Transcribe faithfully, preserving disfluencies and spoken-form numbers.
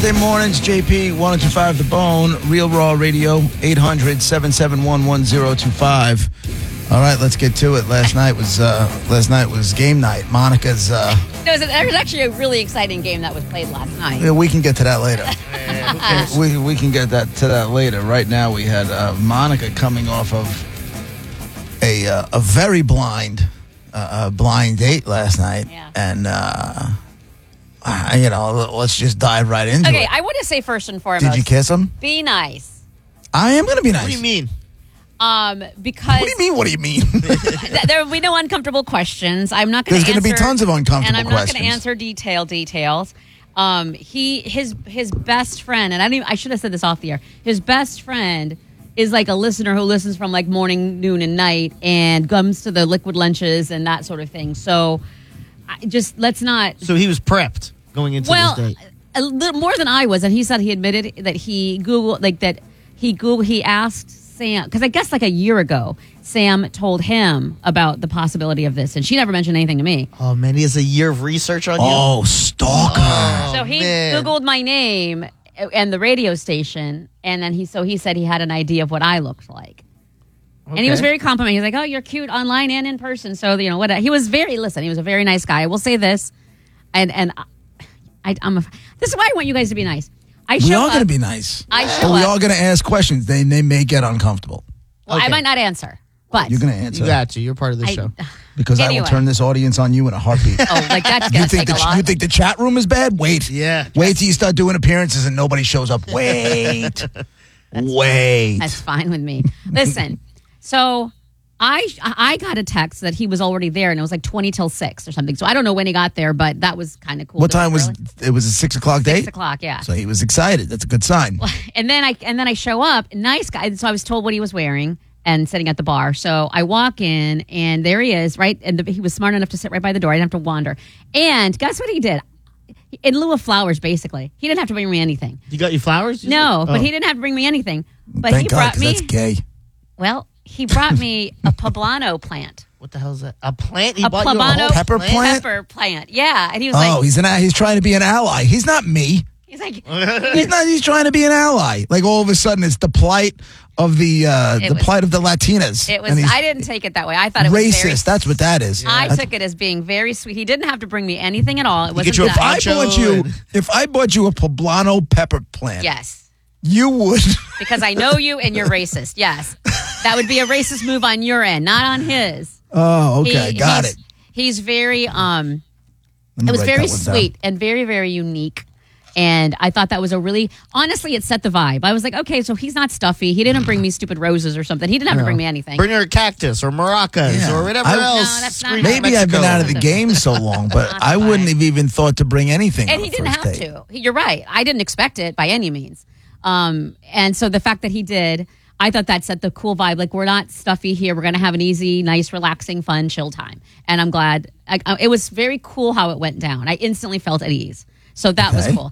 Weekday mornings, J P, one oh two five The Bone, Real Raw Radio, eight hundred, seven seven one, one oh two five. All right, let's get to it. Last night was uh, last night was game night. Monica's... Uh, there, was a, there was actually a really exciting game that was played last night. Yeah, we can get to that later. we we can get that to that later. Right now, we had uh, Monica coming off of a uh, a very blind uh, blind date last night, yeah. and uh, uh, you know, let's just dive right into okay, it. I want to say first and foremost, did you kiss him? Be nice. I am going to be nice. What do you mean? Um, because what do you mean? What do you mean? there will be no uncomfortable questions. I'm not going to. There's going to be tons of uncomfortable questions, and I'm not questions. going to answer detail details. Um, he his his best friend, and I didn't even, I should have said this off the air. His best friend is like a listener who listens from like morning, noon, and night, and comes to the liquid lunches and that sort of thing. So, I just let's not. So he was prepped going into well, this date. a little more than I was, and he said he admitted that he Googled like that he Google he asked Sam, because I guess like a year ago, Sam told him about the possibility of this, and she never mentioned anything to me. Oh man, he has a year of research on you. Oh, stalker! Oh, so he man. Googled my name and the radio station, and then he so he said he had an idea of what I looked like. Okay. And he was very complimentary. He was like, "Oh, you're cute online and in person." So you know what? He was very listen. He was a very nice guy. I will say this, and and I, I'm a, this is why I want you guys to be nice. I we show are up, going to be nice. I show but we up. are going to ask questions. They they may get uncomfortable. Well, Okay. I might not answer, but You're going to answer. You got to. You're part of the I, show. Because Anyway. I will turn this audience on you in a heartbeat. Oh, like that's you gonna think take the a lot. you think the chat room is bad? Wait. Yeah. Wait till you start doing appearances and nobody shows up. Wait. Wait. That's fine with me. Listen, so I I got a text that he was already there, and it was like twenty till six or something. So I don't know when he got there, but that was kind of cool. What It time was early. it? Was a six o'clock date? Six o'clock, yeah. So he was excited. That's a good sign. And then I and then I show up, nice guy. So I was told what he was wearing and sitting at the bar. So I walk in, and there he is, right? And the, he was smart enough to sit right by the door. I didn't have to wander. And guess what he did? In lieu of flowers, basically, he didn't have to bring me anything. You got your flowers? You No, said? but Oh. he didn't have to bring me anything. But Thank he God, brought 'cause me. that's gay. Well, he brought me a poblano plant. What the hell is that? A plant? He A bought you a poblano whole Pepper plant? Pepper plant. Yeah, and he was Oh, like, he's an he's trying to be an ally. He's not me. he's like, He's not. He's trying to be an ally. Like all of a sudden, it's the plight of the uh, It the was- plight of the Latinas. it was. And he's I didn't take it that way. I thought it was racist. very. That's what that is. I That's- took it as being very sweet. He didn't have to bring me anything at all. It wasn't get you a that- If I Poncho bought you, and- if I bought you a poblano pepper plant, Yes, you would. because I know you and you're racist. Yes, that would be a racist move on your end, not on his. Oh, okay, He- got he's- it. He's very. Um, Let me it was write very that one down. sweet and very, very unique. And I thought that was a really, honestly, it set the vibe. I was like, okay, so he's not stuffy. He didn't bring me stupid roses or something. He didn't have to bring me anything. Bring her a cactus or maracas Yeah. or whatever I- else. No, that's not- Scream Maybe I've been Mexico. out of the game so long, but Not I wouldn't fine. have even thought to bring anything. And on he a didn't first have date. to. You're right. I didn't expect it by any means. Um, and so the fact that he did, I thought that set the cool vibe. Like, we're not stuffy here. We're going to have an easy, nice, relaxing, fun, chill time. And I'm glad. I, I- it was very cool how it went down. I instantly felt at ease. So that was Okay. cool.